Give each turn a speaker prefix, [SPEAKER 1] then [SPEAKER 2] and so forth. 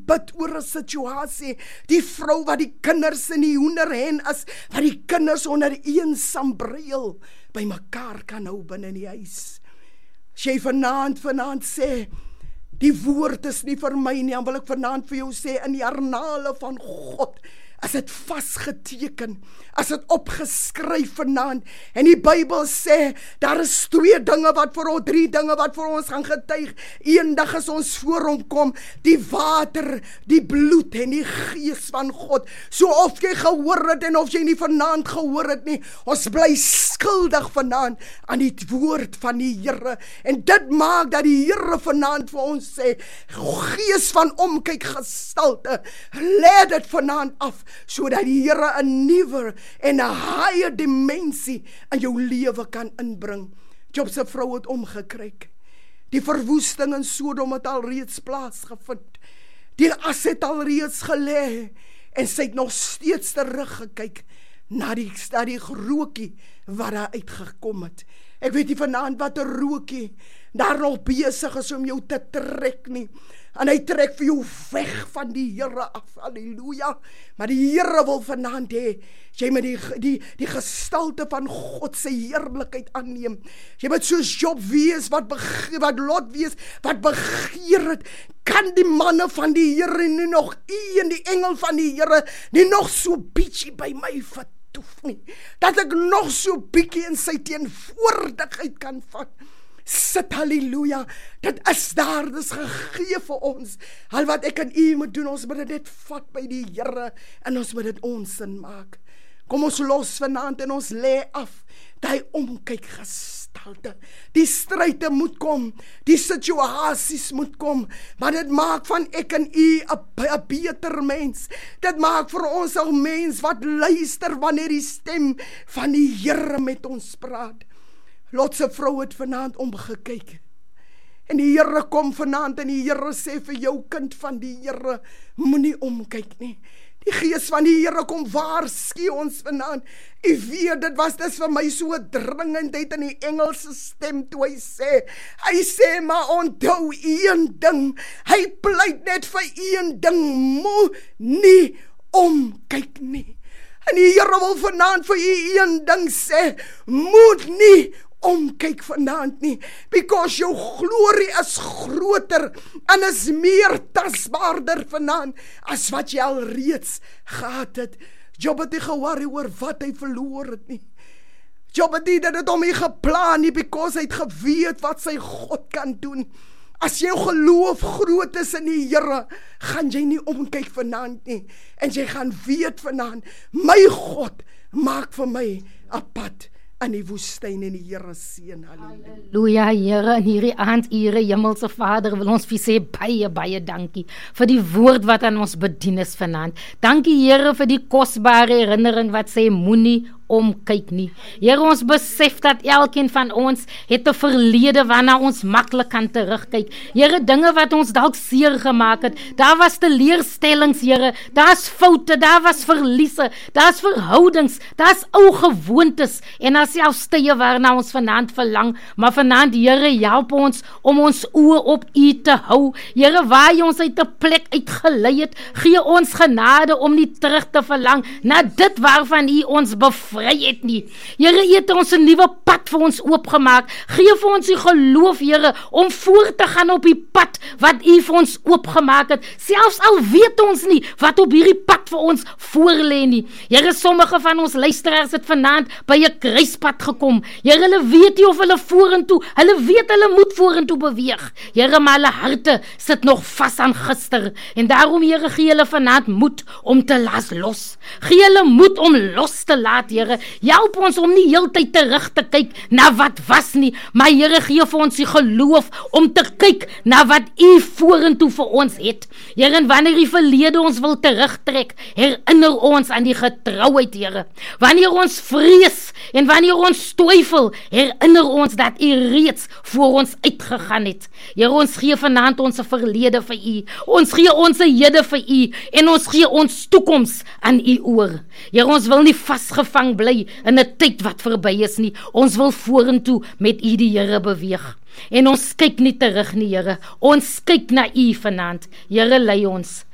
[SPEAKER 1] bid oor 'n situasie. Die vrou wat die kinders in die hoenderhen is, wat die kinders onder een sambreel by mekaar kan hou binne in die huis. As jy vanaand sê, die woord is nie vir my nie, dan wil ek vanaand vir jou sê, in die arnale van God, is dit vasgeteken, as dit opgeskryf vanaand, en die Bybel sê, daar is 3 dinge wat vir ons gaan getuig, eendag as ons voor hom kom, die water, die bloed en die gees van God, so of jy gehoor het en of jy nie vanaand gehoor het nie, ons bly skuldig vanaand aan die woord van die Here, en dit maak dat die Here vanaand vir ons sê, gees van omkyk gestalte, lê dit vanaand af, sodat die Here 'n nuwe en 'n higher dimensie in jou lewe kan inbring. Job se vrou het omgekyk. Die verwoesting in Sodom het alreeds plaasgevind. Die as het alreeds gelê en sy het nog steeds teruggekyk na die rookie wat daar uitgekom het. Ek weet nie vanaand wat 'n rookie daar nog besig is om jou te trek nie. En hy trek vir jou weg van die Here af, halleluja. Maar die Here wil vanaand hê, jy moet die gestalte van God se heerlikheid aanneem. Jy moet soos Job wees, wat Lot wees, wat begeer het, kan die manne van die Here nie nog en die engel van die Here nie nog so bietjie by my vertoef nie, dat ek nog so bietjie in sy teenwoordigheid kan vat. Sit, halleluja, dit is daar, dit is gegee vir ons. Al wat ek en u moet doen, ons moet dit net vat by die Here, en ons moet dit ons sin maak. Kom ons los vanaand en ons lê af, die omkyk gestalte. Die stryde moet kom, die situasies moet kom, maar dit maak van ek en u 'n beter mens. Dit maak vir ons 'n mens wat luister wanneer die stem van die Here met ons praat. Lot se vrou het vanaand omgekyk. En die Here kom vanaand en die Here sê vir jou kind van die Here, moenie omkyk nie. Die gees van die Here kom waarsku ons vanaand. U weet, dis vir my so 'n dringendheid in die Engelse stem toe hy sê, maar onthou een ding, hy pleit net vir een ding, moenie omkyk nie. En die Here wil vanaand vir u een ding sê, moet nie omkyk vanaand nie, because jou glorie is groter en is meer tasbaarder vanaand as wat jy al reeds gehad het. Job het nie ge-worry oor wat hy verloor het nie. Job het nie dit om hy geplan nie, because hy het geweet wat sy God kan doen. As jou geloof groot is in die Here, gaan jy nie omkyk vanaand nie, en jy gaan weet vanaand, my God maak vir my 'n pad in die woestyn, en die Here seën,
[SPEAKER 2] halleluja. Here, in hierdie aand, Here Hemelse Vader, wil ons vir sê baie dankie vir die woord wat aan ons bedien is vanaand. Dankie Here vir die kosbare herinnering wat sê moenie omkyk nie. Here, ons besef dat elkeen van ons het 'n verlede waarna ons maklik kan terugkyk. Here, dinge wat ons dalk seer gemaak het, daar was teleurstellings, Here, daar's foute, daar was verliese, daar's verhoudings, daar's ou gewoontes, en daar selfs tye waarna ons vanaand verlang, maar vanaand, Here, help ons om ons oë op U te hou. Here, waar jy ons uit 'n plek uitgelei het, gee ons genade om nie terug te verlang na dit waarvan U ons bevry het nie. Here, U het ons 'n nuwe pad vir ons oopgemaak. Gee vir ons die geloof, Here, om voort te gaan op die pad wat U vir ons oopgemaak het, selfs al weet ons nie wat op hierdie pad vir ons voorlê nie. Here, sommige van ons luisteraars het vanaand by 'n kruispad gekom. Here, hulle weet nie of hulle vorentoe, hulle weet hulle moet vorentoe beweeg. Here, maar hulle harte sit nog vas aan gister, en daarom, Here, gee hulle vanaand moed om te laat los. Gee hulle moed om los te laat, Here. Help ons om nie heeltyd terug te kyk na wat was nie, maar Here, gee vir ons die geloof om te kyk na wat U vorentoe vir ons het. Here, en wanneer die verlede ons wil terugtrek, herinner ons aan die getrouheid, Here. Wanneer ons vrees en wanneer ons twyfel, herinner ons dat U reeds voor ons uitgegaan het. Here, ons gee vanaand ons verlede vir U, ons gee ons hede vir U, en ons gee ons toekoms aan U oor. Here, ons wil nie vasgevang bly in 'n tyd wat verby is nie. Ons wil vorentoe met U die Here beweeg. En ons kyk nie terug nie, Here. Ons kyk na U vanaand. Here, lei ons.